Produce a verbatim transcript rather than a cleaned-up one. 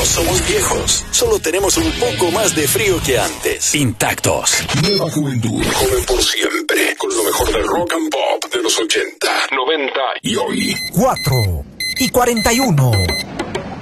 No somos viejos, solo tenemos un poco más de frío que antes. Intactos. Nueva juventud, joven por siempre, con lo mejor del rock and pop de los ochenta, noventa y hoy. cuatro y cuarenta y uno.